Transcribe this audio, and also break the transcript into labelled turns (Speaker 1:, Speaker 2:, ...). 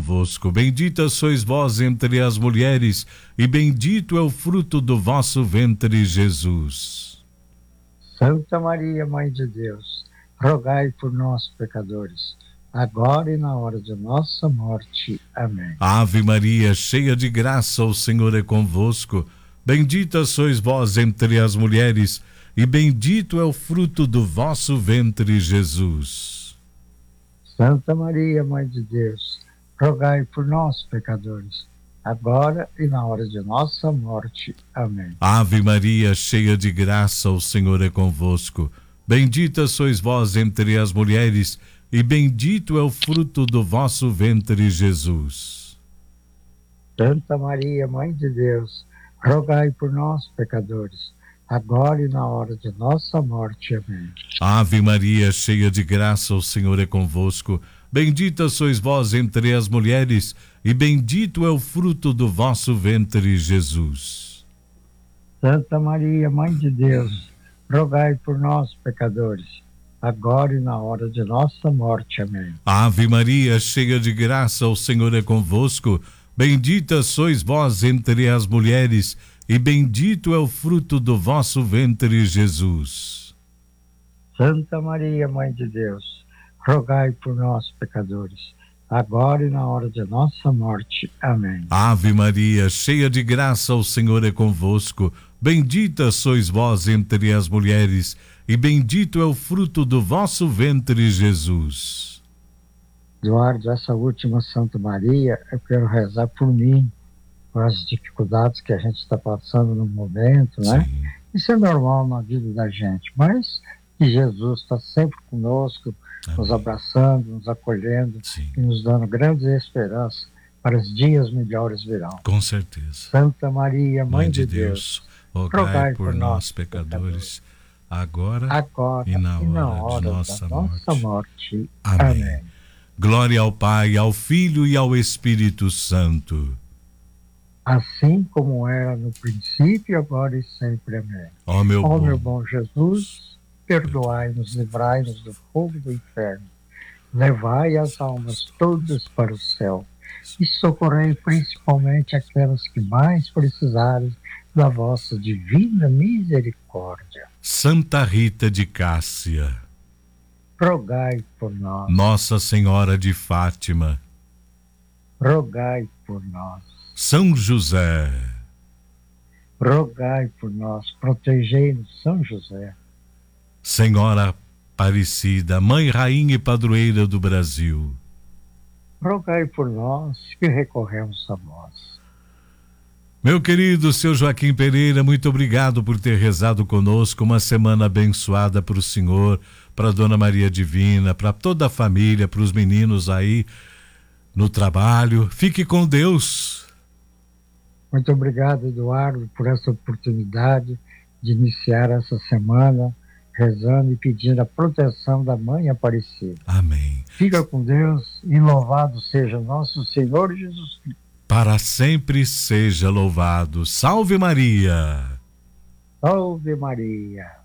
Speaker 1: convosco. Bendita sois vós entre as mulheres, e bendito é o fruto do vosso ventre, Jesus.
Speaker 2: Santa Maria, Mãe de Deus, rogai por nós, pecadores, agora e na hora de nossa morte. Amém.
Speaker 1: Ave Maria, cheia de graça, o Senhor é convosco. Bendita sois vós entre as mulheres, e bendito é o fruto do vosso ventre, Jesus.
Speaker 2: Santa Maria, Mãe de Deus, rogai por nós, pecadores, agora e na hora de nossa morte. Amém.
Speaker 1: Ave Maria, cheia de graça, o Senhor é convosco. Bendita sois vós entre as mulheres, e bendito é o fruto do vosso ventre, Jesus.
Speaker 2: Santa Maria, Mãe de Deus, rogai por nós, pecadores, agora e na hora de nossa morte. Amém.
Speaker 1: Ave Maria, cheia de graça, o Senhor é convosco. Bendita sois vós entre as mulheres, e bendito é o fruto do vosso ventre, Jesus.
Speaker 2: Santa Maria, Mãe de Deus, rogai por nós, pecadores, agora e na hora de nossa morte. Amém.
Speaker 1: Ave Maria, cheia de graça, o Senhor é convosco. Bendita sois vós entre as mulheres, e bendito é o fruto do vosso ventre, Jesus.
Speaker 2: Santa Maria, Mãe de Deus, rogai por nós, pecadores, agora e na hora de nossa morte. Amém.
Speaker 1: Ave Maria, cheia de graça, o Senhor é convosco. Bendita sois vós entre as mulheres, e bendito é o fruto do vosso ventre, Jesus.
Speaker 2: Eduardo, essa última Santa Maria, eu quero rezar por mim, com as dificuldades que a gente está passando no momento, né?
Speaker 1: Sim.
Speaker 2: Isso é normal na vida da gente, mas que Jesus está sempre conosco,
Speaker 1: Amém.
Speaker 2: Nos abraçando, nos acolhendo,
Speaker 1: Sim.
Speaker 2: e nos dando grandes esperanças para os dias melhores virão.
Speaker 1: Com certeza.
Speaker 2: Santa Maria, Mãe de Deus,
Speaker 1: rogai por nós, pecadores, agora e na hora de nossa
Speaker 2: morte.
Speaker 1: Amém.
Speaker 2: Amém.
Speaker 1: Glória ao Pai, ao Filho e ao Espírito Santo.
Speaker 2: Assim como era no princípio, agora e sempre. Amém.
Speaker 1: Ó meu
Speaker 2: bom Jesus, perdoai-nos, livrai-nos do fogo do inferno, levai as almas todas para o céu e socorrei principalmente aquelas que mais precisarem da vossa divina misericórdia.
Speaker 1: Santa Rita de Cássia,
Speaker 2: rogai por nós.
Speaker 1: Nossa Senhora de Fátima,
Speaker 2: rogai por nós.
Speaker 1: São José,
Speaker 2: rogai por nós. Protegei-nos, São José.
Speaker 1: Senhora Aparecida, Mãe, Rainha e Padroeira do Brasil,
Speaker 2: rogai por nós que recorremos a vós.
Speaker 1: Meu querido seu Joaquim Pereira, muito obrigado por ter rezado conosco. Uma semana abençoada para o senhor, para a Dona Maria Divina, para toda a família, para os meninos aí no trabalho. Fique com Deus.
Speaker 2: Muito obrigado, Eduardo, por essa oportunidade de iniciar essa semana rezando e pedindo a proteção da Mãe Aparecida.
Speaker 1: Amém.
Speaker 2: Fica com Deus e louvado seja nosso Senhor Jesus Cristo.
Speaker 1: Para sempre seja louvado. Salve Maria!
Speaker 2: Salve Maria!